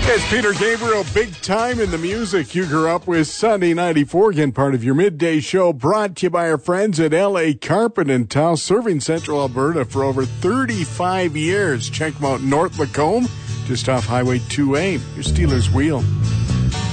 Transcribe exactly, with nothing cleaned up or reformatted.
It's Peter Gabriel, big time in the music you grew up with. Sunday ninety-four, again, part of your midday show, brought to you by our friends at L A Carpet and Tile, serving Central Alberta for over thirty-five years. Check them out, North Lacombe, just off Highway two A, your Steelers wheel.